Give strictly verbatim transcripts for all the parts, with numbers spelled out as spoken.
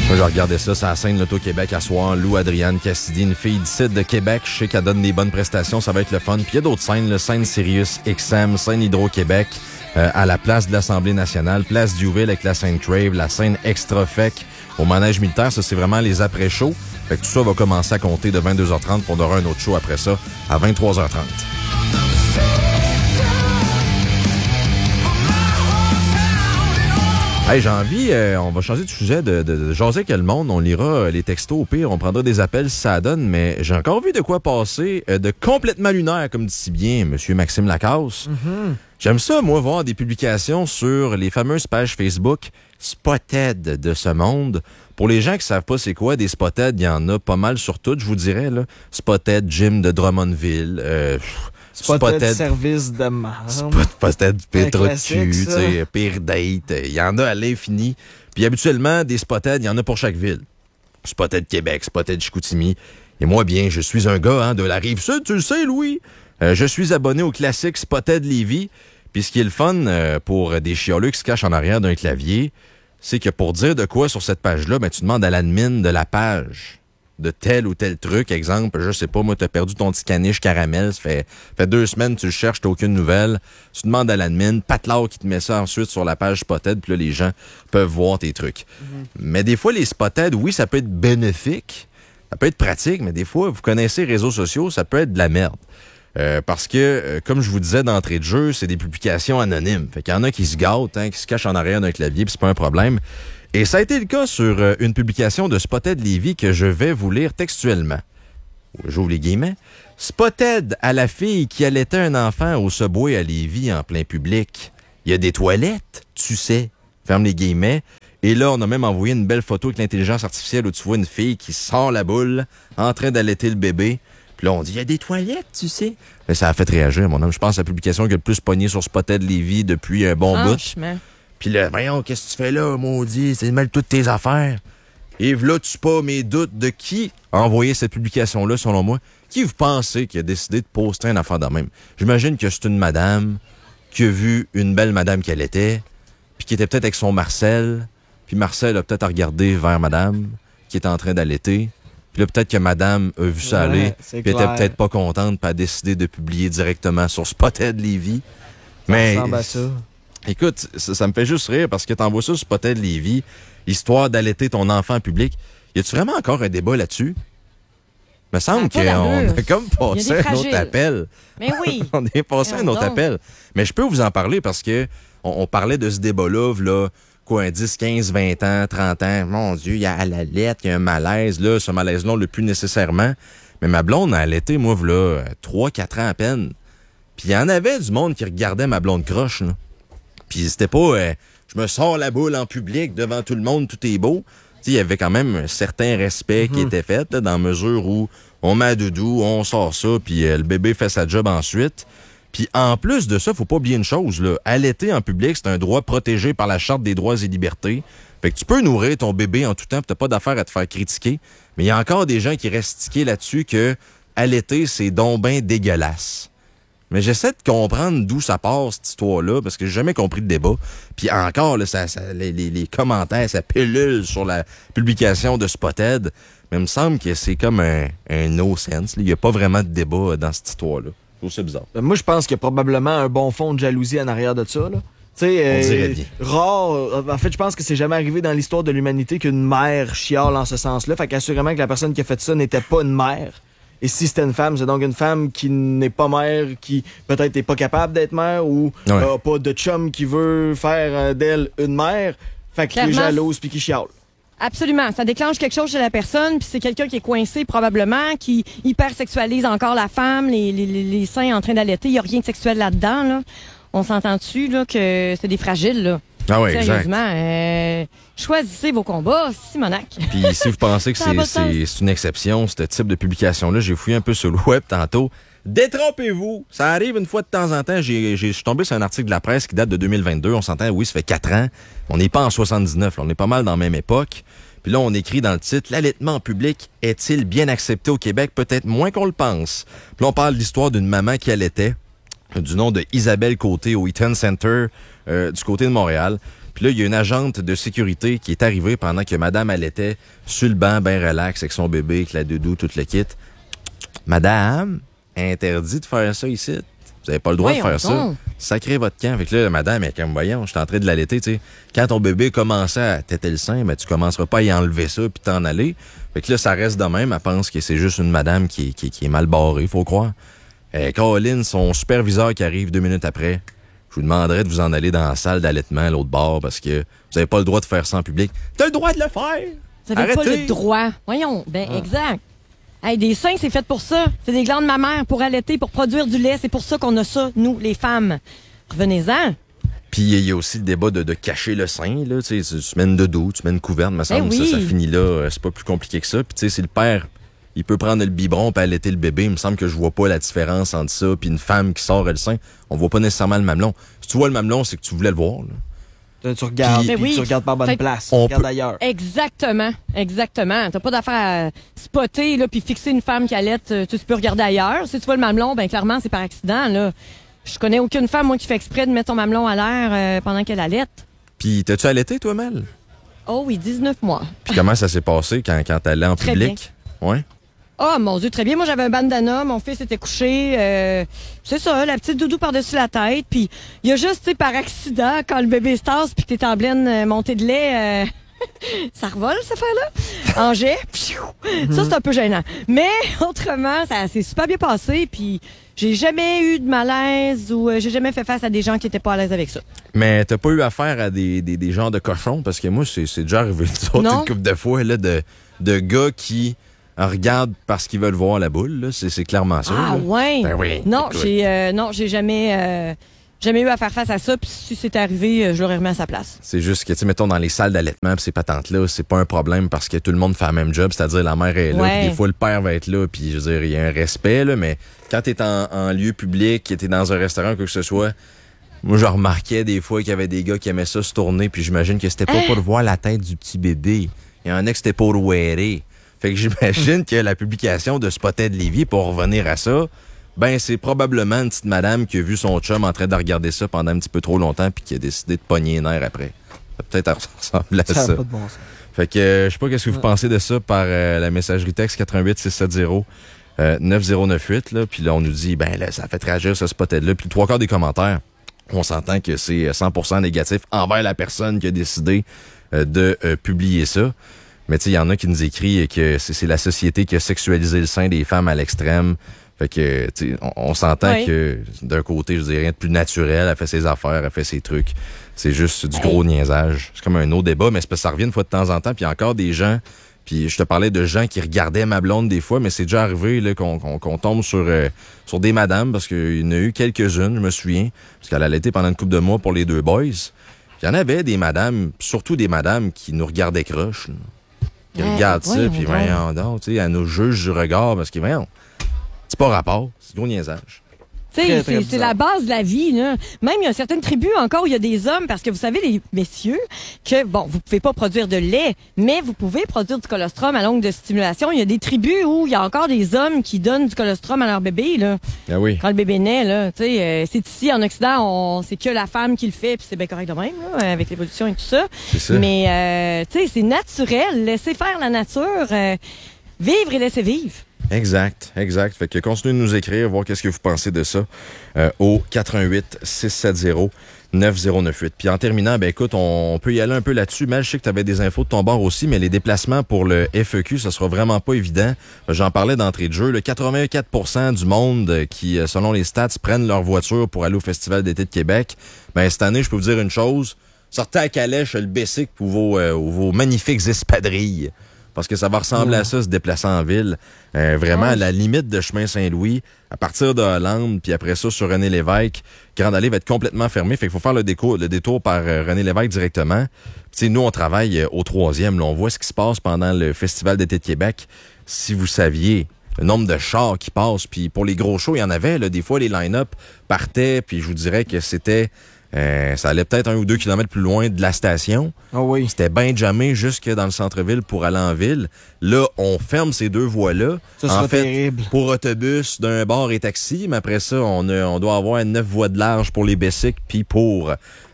Moi, je regardais ça, c'est la scène l'Auto-Québec à soir. Lou Adrienne Cassidy, une fille d'ici de Québec. Je sais qu'elle donne des bonnes prestations, ça va être le fun. Puis il y a d'autres scènes, le scène Sirius X M, scène Hydro-Québec, euh, à la place de l'Assemblée nationale, place Duville avec la scène Crave, la scène Extra Fec au manège militaire. Ça, c'est vraiment les après-shows. Fait que tout ça va commencer à compter de vingt-deux heures trente pour on aura un autre show après ça à vingt-trois heures trente. Hey, j'ai envie, euh, on va changer de sujet, de, de, de jaser avec le monde. On lira euh, les textos au pire, on prendra des appels si ça donne, mais j'ai encore vu de quoi passer euh, de complètement lunaire, comme dit si bien M. Maxime Lacasse. Mm-hmm. J'aime ça, moi, voir des publications sur les fameuses pages Facebook Spotted de ce monde. Pour les gens qui savent pas c'est quoi, des Spotted, il y en a pas mal sur toutes, je vous dirais, là. Spotted Gym de Drummondville, euh... Spotted, Spotted service de marde. Spotted Pétro de cul, tu sais, pire date. Il y en a à l'infini. Puis habituellement, des Spotted, il y en a pour chaque ville. Spotted Québec, Spotted Chicoutimi. Et moi, bien, je suis un gars hein, de la Rive-Sud, tu le sais, Louis. Euh, je suis abonné au classique Spotted Lévis. Puis ce qui est le fun euh, pour des chialeux qui se cachent en arrière d'un clavier, c'est que pour dire de quoi sur cette page-là, ben, tu demandes à l'admin de la page de tel ou tel truc. Exemple, je sais pas, moi, t'as perdu ton petit caniche caramel, ça fait, fait deux semaines, tu le cherches, t'as aucune nouvelle. Tu demandes à l'admin, Patlar qui te met ça ensuite sur la page Spotted, puis là, les gens peuvent voir tes trucs. Mm-hmm. Mais des fois, les Spotted, oui, ça peut être bénéfique, ça peut être pratique, mais des fois, vous connaissez les réseaux sociaux, ça peut être de la merde. Euh, parce que, euh, comme je vous disais d'entrée de jeu, c'est des publications anonymes. Fait qu'il y en a qui se gâtent, hein, qui se cachent en arrière d'un clavier, puis c'est pas un problème. Et ça a été le cas sur euh, une publication de Spotted Lévis que je vais vous lire textuellement. J'ouvre les guillemets. Spotted à la fille qui allaitait un enfant au Subway à Lévis en plein public. Il y a des toilettes, tu sais. Ferme les guillemets. Et là, on a même envoyé une belle photo avec l'intelligence artificielle où tu vois une fille qui sort la boule en train d'allaiter le bébé. Puis là, on dit, il y a des toilettes, tu sais. Mais ça a fait réagir, mon homme. Je pense que c'est la publication qui a le plus pogné sur Spotted Lévis depuis un bon bout. Puis là, voyons, qu'est-ce que tu fais là, maudit? C'est mal toutes tes affaires. Et là, tu pas mes doutes de qui a envoyé cette publication-là, selon moi. Qui vous pensez qui a décidé de poster une affaire de même? J'imagine que c'est une madame qui a vu une belle madame qu'elle était, puis qui était peut-être avec son Marcel, puis Marcel a peut-être regardé vers madame, qui était en train d'allaiter. Puis là, peut-être que madame a vu ça aller, ouais, puis elle était peut-être pas contente, puis a décidé de publier directement sur Spotted Lévis. Mais... Ça ressemble à ça. Écoute, ça, ça me fait juste rire parce que t'envoies ça sur Spotted Lévis, histoire d'allaiter ton enfant en public. Y a-tu vraiment encore un débat là-dessus? Me semble qu'on a comme passé un autre appel. Mais oui! On est passé un autre appel. Mais je peux vous en parler parce que on, on parlait de ce débat-là, là, quoi, dix, quinze, vingt ans, trente ans. Mon Dieu, il y a à la lettre, il y a un malaise. Là, ce malaise-là, on l'a plus nécessairement. Mais ma blonde a allaité, moi, là, trois, quatre ans à peine. Puis il y en avait du monde qui regardait ma blonde croche, là. Puis c'était pas euh, je me sors la boule en public devant tout le monde, tout est beau. Il y avait quand même un certain respect mm-hmm. qui était fait, là, dans la mesure où on met à doudou, on sort ça, puis euh, le bébé fait sa job ensuite. Puis en plus de ça, faut pas oublier une chose, là, allaiter en public, c'est un droit protégé par la Charte des droits et libertés. Fait que tu peux nourrir ton bébé en tout temps, pis t'as pas d'affaire à te faire critiquer. Mais il y a encore des gens qui restent tiqués là-dessus que allaiter, c'est donc ben dégueulasse. Mais j'essaie de comprendre d'où ça part, cette histoire-là, parce que j'ai jamais compris le débat. Puis encore, là, ça, ça, les, les, les commentaires, ça pullule sur la publication de Spotted. Mais il me semble que c'est comme un, un no sense. Il n'y a pas vraiment de débat dans cette histoire-là. Je trouve ça bizarre. Moi, je pense qu'il y a probablement un bon fond de jalousie en arrière de ça, là. Tu sais, on dirait bien. Rare. En fait, je pense que c'est jamais arrivé dans l'histoire de l'humanité qu'une mère chiale en ce sens-là. Fait qu'assurément que la personne qui a fait ça n'était pas une mère. Et si c'était une femme, c'est donc une femme qui n'est pas mère, qui peut-être n'est pas capable d'être mère ou ouais. euh, pas de chum qui veut faire euh, d'elle une mère. Fait qu'il est jalouse puis qu'il chiale. Absolument. Ça déclenche quelque chose chez la personne, puis c'est quelqu'un qui est coincé probablement, qui hypersexualise encore la femme, les, les, les seins en train d'allaiter. Il n'y a rien de sexuel là-dedans, là. On s'entend dessus là, que c'est des fragiles, là. Ah oui, sérieusement, euh, choisissez vos combats, Simonac. Puis si vous pensez que c'est, c'est, c'est une exception, ce type de publication-là, j'ai fouillé un peu sur le web tantôt. Détrompez-vous! Ça arrive une fois de temps en temps. J'ai, j'ai, je suis tombé sur un article de la presse qui date de deux mille vingt-deux. On s'entend, oui, ça fait quatre ans. On n'est pas en soixante-dix-neuf. Là, on est pas mal dans la même époque. Puis là, on écrit dans le titre, l'allaitement en public est-il bien accepté au Québec? Peut-être moins qu'on le pense. Puis là, on parle de l'histoire d'une maman qui allaitait, du nom de Isabelle Côté au Eaton Center euh, du côté de Montréal. Puis là, il y a une agente de sécurité qui est arrivée pendant que madame allaitait sur le banc, bien relax, avec son bébé, avec la doudou, tout le kit. Madame, interdit de faire ça ici. Vous n'avez pas le droit Voyons de faire ça. donc. Sacrez votre camp. Fait que là, madame, elle est comme, voyons, je suis en train de l'allaiter, tu sais. Quand ton bébé commençait à téter le sein, ben, tu commenceras pas à y enlever ça puis t'en aller. Fait que là, ça reste de même. Elle pense que c'est juste une madame qui, qui, qui est mal barrée, faut croire. Euh, Caroline, son superviseur qui arrive deux minutes après, je vous demanderais de vous en aller dans la salle d'allaitement à l'autre bord parce que vous n'avez pas le droit de faire ça en public. T'as le droit de le faire! Vous n'avez pas Arrêtez. le droit. Voyons, ben Ah. exact. Hey, des seins, c'est fait pour ça. C'est des glandes mammaires pour allaiter, pour produire du lait. C'est pour ça qu'on a ça, nous, les femmes. Revenez-en. Puis il y a aussi le débat de, de cacher le sein. Là, tu sais, tu mets une doudou, tu mets une couverte, me semble Ben que oui. ça, ça finit là. Euh, C'est pas plus compliqué que ça. Puis tu sais, si le père, il peut prendre le biberon et allaiter le bébé, il me semble que je vois pas la différence entre ça puis une femme qui sort le sein. On voit pas nécessairement le mamelon. Si tu vois le mamelon, c'est que tu voulais le voir. Là. Là, tu regardes, Puis- puis Mais oui. tu regardes pas à bonne Fait- place. On Tu regardes peut- ailleurs. Exactement. Exactement. T'as pas d'affaire à spotter, là, puis fixer une femme qui allaite. euh, Tu peux regarder ailleurs. Si tu vois le mamelon, ben clairement, c'est par accident, là. Je connais aucune femme, moi, qui fait exprès de mettre son mamelon à l'air euh, pendant qu'elle allaite. Puis t'as-tu allaité, toi, Mel? Oh oui, dix-neuf mois. Puis comment ça s'est passé quand, quand t'allais en Très public? Ouais. Oh mon Dieu, très bien. Moi, j'avais un bandana. Mon fils était couché. euh, c'est ça, la petite doudou par-dessus la tête. Puis il y a juste, tu sais, par accident, quand le bébé se tasse puis que t'es en pleine euh, montée de lait, euh, ça revole, cette affaire-là. En jet. Pfiou. Ça, c'est un peu gênant. Mais autrement, ça s'est super bien passé. Puis j'ai jamais eu de malaise ou euh, j'ai jamais fait face à des gens qui étaient pas à l'aise avec ça. Mais t'as pas eu affaire à des, des, des genres de cochons? Parce que moi, c'est c'est déjà arrivé une Non. couple de fois là, de, de gars qui regardent parce qu'ils veulent voir la boule. là. C'est c'est clairement ça. Ah là. ouais. Ben oui, Non, écoute. j'ai euh, non, j'ai jamais euh, jamais eu à faire face à ça. Puis si c'était arrivé, euh, je l'aurais remis à sa place. C'est juste que, tu sais, mettons, dans les salles d'allaitement, pis ces patentes-là, c'est pas un problème parce que tout le monde fait le même job, c'est-à-dire la mère est là, Ouais. pis des fois le père va être là, puis je veux dire, il y a un respect, là, mais quand t'es en, en lieu public, que t'es dans un restaurant, quoi que ce soit, moi, je remarquais des fois qu'il y avait des gars qui aimaient ça se tourner, puis j'imagine que c'était pas pour voir la tête du petit bébé. Il y en a que c'était pour le wearer. Fait que j'imagine que la publication de Spotted Lévis, pour revenir à ça, ben c'est probablement une petite madame qui a vu son chum en train de regarder ça pendant un petit peu trop longtemps puis qui a décidé de pogner les nerfs après. Ça peut-être ressemble à Ça ça. n'a pas de bon sens. Fait que euh, je sais pas qu'est-ce que vous pensez de ça par euh, la messagerie texte quatre un huit six sept zéro neuf zéro neuf huit là, puis là on nous dit ben là ça fait réagir ce Spotted là, puis trois quarts des commentaires, on s'entend que c'est cent pour cent négatif envers la personne qui a décidé euh, de euh, publier ça. Mais tu sais, il y en a qui nous écrit que c'est c'est la société qui a sexualisé le sein des femmes à l'extrême. Fait que, tu sais, on, on s'entend Oui. que d'un côté, je dirais rien de plus naturel, elle fait ses affaires, elle fait ses trucs. C'est juste du gros niaisage. C'est comme un autre débat, mais c'est parce que ça revient une fois de temps en temps. Puis il y a encore des gens, puis je te parlais de gens qui regardaient ma blonde des fois, mais c'est déjà arrivé là, qu'on, qu'on, qu'on tombe sur, euh, sur des madames, parce qu'il y en a eu quelques-unes, je me souviens, parce qu'elle allait été pendant une couple de mois pour les deux boys. Il y en avait des madames, surtout des madames qui nous regardaient croche. là. Qui Ouais, regardent ça, voyons puis donc. voyons donc, tu sais, elle nous juge du regard, parce qu'ils voyons. C'est pas rapport, c'est gros niaisage. Tu sais, Très, c'est très c'est bizarre. la base de la vie, là. Même, il y a certaines tribus encore où il y a des hommes, parce que vous savez, les messieurs, que, bon, vous pouvez pas produire de lait, mais vous pouvez produire du colostrum à longue de stimulation. Il y a des tribus où il y a encore des hommes qui donnent du colostrum à leur bébé, là. Ah oui. Quand le bébé naît, là, tu sais, euh, c'est ici, en Occident, on, c'est que la femme qui le fait, puis c'est bien correct de même, là, avec l'évolution et tout ça. C'est ça. Mais, euh, tu sais, c'est naturel. Laissez faire la nature. euh, vivre et laisser vivre. Exact, exact. Fait que continuez de nous écrire, voir qu'est-ce que vous pensez de ça euh, au quatre un huit six sept zéro neuf zéro neuf huit. Puis en terminant, ben écoute, on peut y aller un peu là-dessus. Mel, je sais que tu avais des infos de ton bord aussi, mais les déplacements pour le F E Q, ça sera vraiment pas évident. J'en parlais d'entrée de jeu. Le quatre-vingt-quatre pour cent du monde qui, selon les stats, prennent leur voiture pour aller au Festival d'été de Québec. Ben cette année, je peux vous dire une chose. Sortez à Calèche le Bessic pour vos, euh, vos magnifiques espadrilles. Parce que ça va ressembler à ça, se déplacer en ville. Euh, vraiment, à la limite de chemin Saint-Louis, à partir de Hollande, puis après ça, sur René Lévesque, Grande Allée va être complètement fermée. Fait qu'il faut faire le, déco, le détour par euh, René Lévesque directement. Puis, nous, on travaille euh, au troisième. Là, on voit ce qui se passe pendant le Festival d'été de Québec. Si vous saviez le nombre de chars qui passent, puis pour les gros shows, il y en avait. Là, des fois, les line-up partaient, puis je vous dirais que c'était... Euh, ça allait peut-être un ou deux kilomètres plus loin de la station. Ah oui. C'était bien jamais jusque dans le centre-ville pour aller en ville. Là, on ferme ces deux voies-là. Ça sera en fait, terrible. pour autobus d'un bord et taxi, mais après ça, on, a, on doit avoir neuf voies de large pour les Bessic, puis pour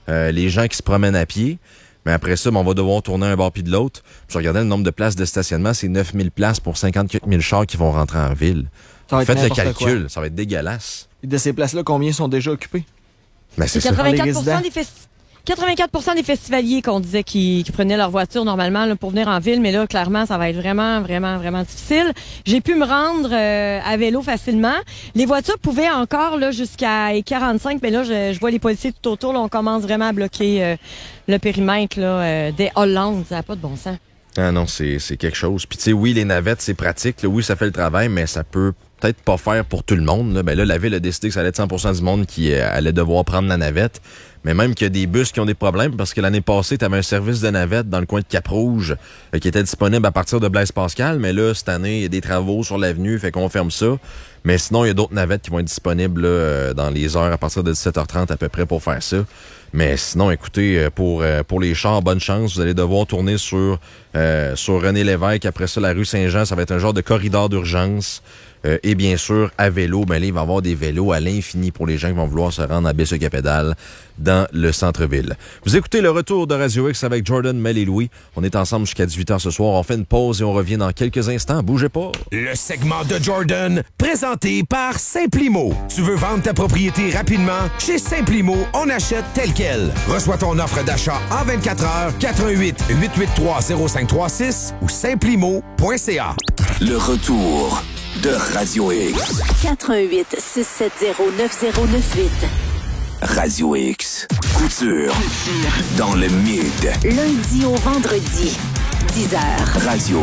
euh, les gens qui se promènent à pied. Mais après ça, ben, on va devoir tourner un bord puis de l'autre. Puis je regardais le nombre de places de stationnement, c'est neuf mille places pour cinquante-quatre mille chars qui vont rentrer en ville. Faites le calcul, quoi. Ça va être dégueulasse. Et de ces places-là, combien sont déjà occupées? Ben, c'est c'est quatre-vingt-quatre pour cent des festi- quatre-vingt-quatre pour cent des festivaliers qu'on disait qui, qui prenaient leur voiture normalement là, pour venir en ville, mais là, clairement, ça va être vraiment, vraiment, vraiment difficile. J'ai pu me rendre euh, à vélo facilement. Les voitures pouvaient encore là jusqu'à quarante-cinq, mais là, je, je vois les policiers tout autour. Là, on commence vraiment à bloquer euh, le périmètre là, euh, des Hollandes. Ça n'a pas de bon sens. Ah non, c'est, c'est quelque chose. Puis tu sais, oui, les navettes, c'est pratique. Là, oui, ça fait le travail, mais ça peut peut-être pas faire pour tout le monde. Là. Ben là, la ville a décidé que ça allait être cent pour cent du monde qui euh, allait devoir prendre la navette. Mais même qu'il y a des bus qui ont des problèmes, parce que l'année passée, tu avais un service de navette dans le coin de Cap-Rouge euh, qui était disponible à partir de Blaise-Pascal. Mais là, cette année, il y a des travaux sur l'avenue, fait qu'on ferme ça. Mais sinon, il y a d'autres navettes qui vont être disponibles là, euh, dans les heures à partir de dix-sept heures trente à peu près pour faire ça. Mais sinon, écoutez, pour euh, pour les chars, bonne chance. Vous allez devoir tourner sur euh, sur René Lévesque. Après ça, la rue Saint-Jean, ça va être un genre de corridor d'urgence. Euh, et bien sûr, à vélo, ben là, il va y avoir des vélos à l'infini pour les gens qui vont vouloir se rendre à Baie-Pédale dans le centre-ville. Vous écoutez le retour de Radio X avec Jordan, Mel et Louis. On est ensemble jusqu'à dix-huit heures ce soir. On fait une pause et on revient dans quelques instants. Bougez pas. Le segment de Jordan, présenté par Simplimo. Tu veux vendre ta propriété rapidement? Chez Simplimo, on achète tel quel. Reçois ton offre d'achat en vingt-quatre heures. quatre un huit, huit huit trois, zéro cinq trois six ou simplimo point c a. Le retour de Radio X. quatre un huit, six sept zéro, neuf zéro neuf huit. Radio X. Couture. Dans le mid. Lundi au vendredi, dix heures. Radio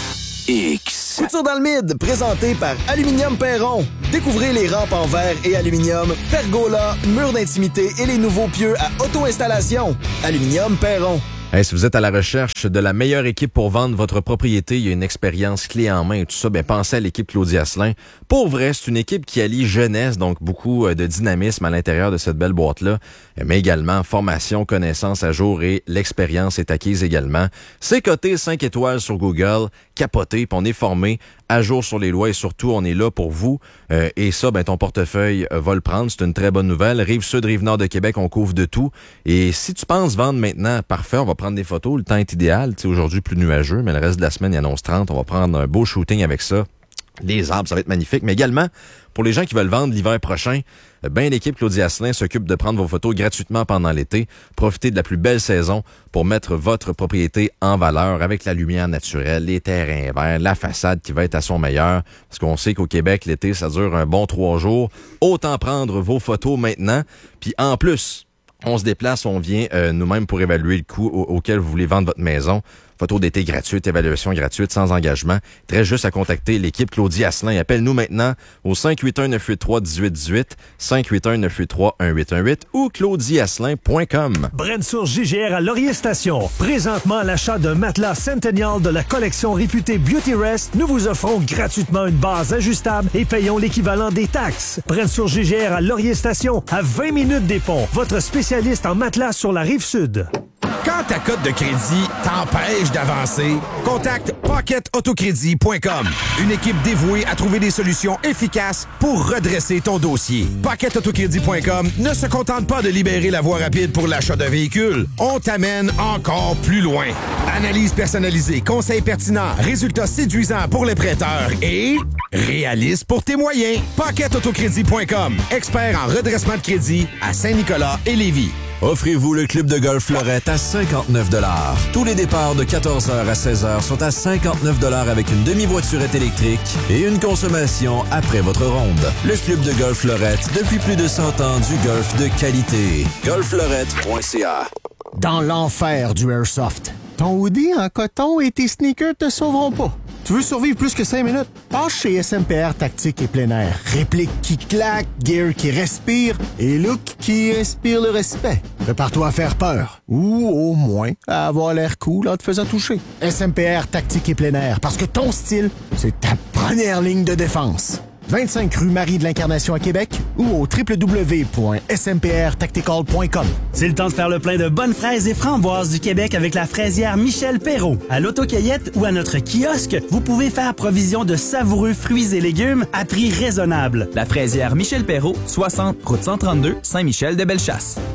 X. Couture dans le mid, présenté par Aluminium Perron. Découvrez les rampes en verre et aluminium, pergola, murs d'intimité et les nouveaux pieux à auto-installation. Aluminium Perron. Hey, si vous êtes à la recherche de la meilleure équipe pour vendre votre propriété, il y a une expérience clé en main et tout ça, ben pensez à l'équipe Claudie Asselin. Pour vrai, c'est une équipe qui allie jeunesse, donc beaucoup de dynamisme à l'intérieur de cette belle boîte-là, mais également formation, connaissance à jour et l'expérience est acquise également. C'est coté cinq étoiles sur Google, capoté, puis on est formé à jour sur les lois et surtout, on est là pour vous. Euh, et ça, ben ton portefeuille euh, va le prendre. C'est une très bonne nouvelle. Rive-Sud, Rive-Nord de Québec, on couvre de tout. Et si tu penses vendre maintenant, parfait, on va prendre des photos. Le temps est idéal. Tu sais, aujourd'hui, plus nuageux, mais le reste de la semaine, il annonce trente. On va prendre un beau shooting avec ça. Les arbres, ça va être magnifique. Mais également, pour les gens qui veulent vendre l'hiver prochain, ben l'équipe Claudie Asselin s'occupe de prendre vos photos gratuitement pendant l'été. Profitez de la plus belle saison pour mettre votre propriété en valeur avec la lumière naturelle, les terrains verts, la façade qui va être à son meilleur. Parce qu'on sait qu'au Québec, l'été, ça dure un bon trois jours. Autant prendre vos photos maintenant. Puis en plus, on se déplace, on vient euh, nous-mêmes pour évaluer le coût au- auquel vous voulez vendre votre maison. Photo d'été gratuite, évaluation gratuite, sans engagement. Il te reste juste à contacter l'équipe Claudie Asselin. Appelle-nous maintenant au cinq huit un, neuf huit trois, un huit un huit, cinq huit un, neuf huit trois, un huit un huit ou claudie asselin point com. Brensour J G R à Laurier Station. Présentement, à l'achat d'un matelas Centennial de la collection réputée Beauty Rest, nous vous offrons gratuitement une base ajustable et payons l'équivalent des taxes. Brensour J G R à Laurier Station, à vingt minutes des ponts. Votre spécialiste en matelas sur la Rive-Sud. Quand ta cote de crédit t'empêche d'avancer, contacte pocket autocrédit point com. Une équipe dévouée à trouver des solutions efficaces pour redresser ton dossier. pocket autocrédit point com ne se contente pas de libérer la voie rapide pour l'achat d'un véhicule. On t'amène encore plus loin. Analyse personnalisée, conseils pertinents, résultats séduisants pour les prêteurs et réaliste pour tes moyens. pocket autocrédit point com. Expert en redressement de crédit à Saint-Nicolas et Lévis. Offrez-vous le club de golf Fleurette à cinquante-neuf dollars. Tous les départs de quatorze heures à seize heures sont à cinquante-neuf dollars avec une demi-voiturette électrique et une consommation après votre ronde. Le club de golf Fleurette, depuis plus de cent ans, du golf de qualité. golf fleurette point c a. Dans l'enfer du Airsoft, ton hoodie en coton et tes sneakers te sauveront pas. Tu veux survivre plus que cinq minutes? Passe chez S M P R Tactique et Plein Air. Réplique qui claque, gear qui respire et look qui inspire le respect. Prépare-toi à faire peur. Ou au moins à avoir l'air cool en te faisant toucher. S M P R Tactique et Plein Air, parce que ton style, c'est ta première ligne de défense. vingt-cinq rue Marie de l'Incarnation à Québec ou au w w w point s m p r tactical point com. C'est le temps de faire le plein de bonnes fraises et framboises du Québec avec la fraisière Michel Perrault. À l'autocueillette ou à notre kiosque, vous pouvez faire provision de savoureux fruits et légumes à prix raisonnable. La fraisière Michel Perrault, soixante route cent trente-deux, Saint-Michel-de-Bellechasse.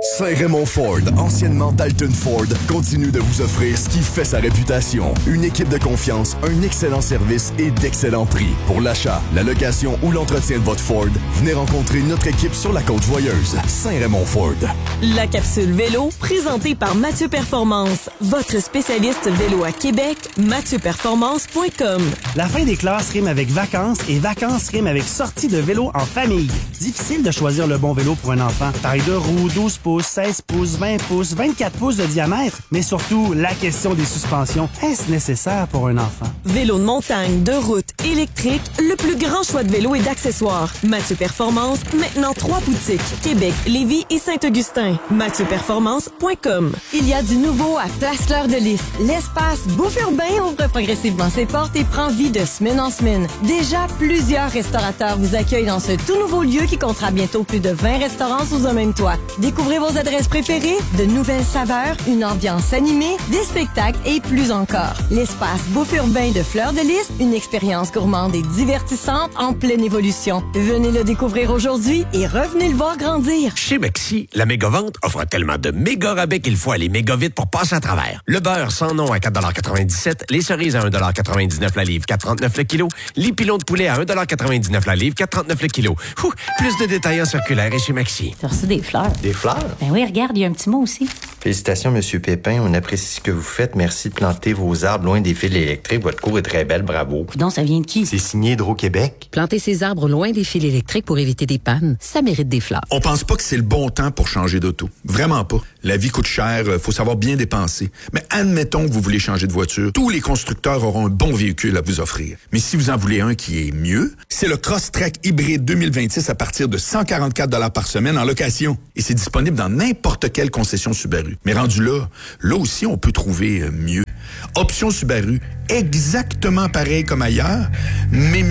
Saint-Raymond Ford, anciennement Dalton Ford, continue de vous offrir ce qui fait sa réputation. Une équipe de confiance, un excellent service et d'excellents prix. Pour l'achat, la location ou l'entretien de votre Ford, venez rencontrer notre équipe sur la Côte-Joyeuse. Saint-Raymond Ford. La capsule vélo, présentée par Mathieu Performance. Votre spécialiste vélo à Québec, mathieu performance point com. La fin des classes rime avec vacances et vacances rime avec sortie de vélo en famille. Difficile de choisir le bon vélo pour un enfant. Taille de roue, douze pouces, seize pouces, vingt pouces, vingt-quatre pouces de diamètre. Mais surtout, la question des suspensions. Est-ce nécessaire pour un enfant? Vélo de montagne, de route, électrique, le plus grand choix de vélos et d'accessoires. Mathieu Performance, maintenant trois boutiques. Québec, Lévis et Saint-Augustin. mathieu performance point com. Il y a du nouveau à Place Fleur de Lys. L'espace Bouffe Urbain ouvre progressivement ses portes et prend vie de semaine en semaine. Déjà, plusieurs restaurateurs vous accueillent dans ce tout nouveau lieu qui comptera bientôt plus de vingt restaurants sous un même toit. Découvrez vos adresses préférées, de nouvelles saveurs, une ambiance animée, des spectacles et plus encore. L'espace Bouffe Urbain de Fleur de Lys, une expérience gourmande et divertissante en pleine évolution. Venez le découvrir aujourd'hui et revenez le voir grandir. Chez Maxi, la méga-vente offre tellement de méga rabais qu'il faut aller méga vite pour passer à travers. Le beurre sans nom à quatre quatre-vingt-dix-sept, les cerises à un quatre-vingt-dix-neuf la livre, quatre trente-neuf le kilo, les pilons de poulet à un quatre-vingt-dix-neuf la livre, quatre trente-neuf le kilo. Ouh, plus de détails en circulaire et chez Maxi. T'as reçu des fleurs? Des fleurs? Ben oui, regarde, il y a un petit mot aussi. Félicitations, Monsieur Pépin. On apprécie ce que vous faites. Merci de planter vos arbres loin des fils électriques. Votre cour est très belle. Bravo. Donc, ça vient de qui? C'est signé Hydro-Québec. Planter ses arbres loin des fils électriques pour éviter des pannes, ça mérite des fleurs. On pense pas que c'est le bon temps pour changer d'auto. Vraiment pas. La vie coûte cher, faut savoir bien dépenser. Mais admettons que vous voulez changer de voiture. Tous les constructeurs auront un bon véhicule à vous offrir. Mais si vous en voulez un qui est mieux, c'est le Crosstrek hybride deux mille vingt-six à partir de cent quarante-quatre dollars par semaine en location. Et c'est disponible dans n'importe quelle concession Subaru. Mais rendu là, là aussi, on peut trouver mieux. Option Subaru, exactement pareil comme ailleurs, mais